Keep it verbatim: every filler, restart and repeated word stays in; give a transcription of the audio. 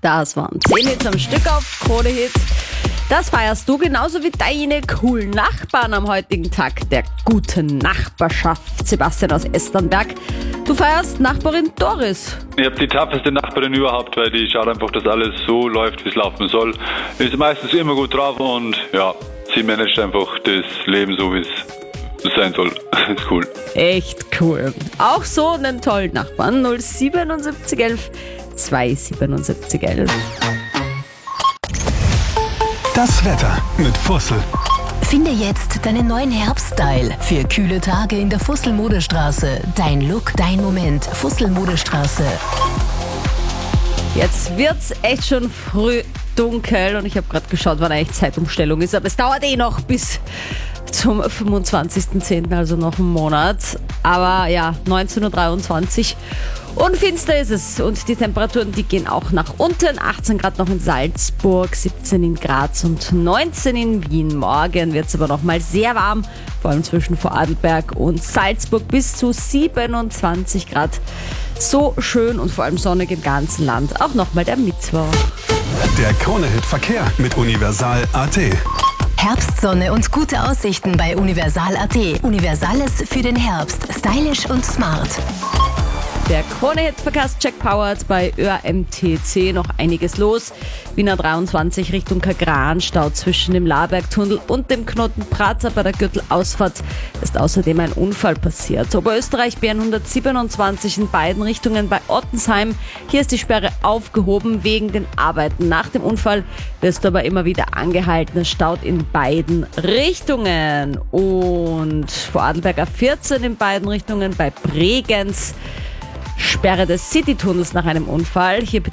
Das waren zehn Hits am Stück auf Krone Hit. Das feierst du genauso wie deine coolen Nachbarn am heutigen Tag der guten Nachbarschaft. Sebastian aus Esternberg. Du feierst Nachbarin Doris. Ich habe die tapfeste Nachbarin überhaupt, weil die schaut einfach, dass alles so läuft, wie es laufen soll. Ist meistens immer gut drauf und ja, sie managt einfach das Leben so, wie es sein soll. Ist cool. Echt cool. Auch so einen tollen Nachbarn. null siebenundsiebzig elf zweihundertsiebenundsiebzig elf. Das Wetter mit Fussel. Finde jetzt deinen neuen Herbststyle für kühle Tage in der Fussel-Modestraße. Dein Look, dein Moment. Fussel-Modestraße. Jetzt wird's echt schon früh dunkel und ich habe gerade geschaut, wann eigentlich Zeitumstellung ist, aber es dauert eh noch bis zum fünfundzwanzigsten zehnten, also noch einen Monat. Aber ja, neunzehn Uhr dreiundzwanzig und finster ist es. Und die Temperaturen, die gehen auch nach unten. achtzehn Grad noch in Salzburg, siebzehn in Graz und neunzehn in Wien. Morgen wird es aber noch mal sehr warm, vor allem zwischen Vorarlberg und Salzburg bis zu siebenundzwanzig Grad. So schön und vor allem sonnig im ganzen Land. Auch noch mal der Mittwoch. Der Krone-Hit Verkehr mit Universal Punkt A T. Herbstsonne und gute Aussichten bei Universal Punkt A T. Universales für den Herbst. Stylisch und smart. Der Krone-Hit-Verkehrscheck powered bei Ö R M T C. Noch einiges los. Wiener dreiundzwanzig Richtung Kagran, Stau zwischen dem Labergtunnel und dem Knoten Prater. Bei der Gürtelausfahrt ist außerdem ein Unfall passiert. Oberösterreich B N hundertsiebenundzwanzig in beiden Richtungen bei Ottensheim. Hier ist die Sperre aufgehoben wegen den Arbeiten. Nach dem Unfall wirst du aber immer wieder angehalten. Es staut in beiden Richtungen. Und Vorarlberg A vierzehn in beiden Richtungen bei Bregenz. Sperre des Citytunnels nach einem Unfall. Hier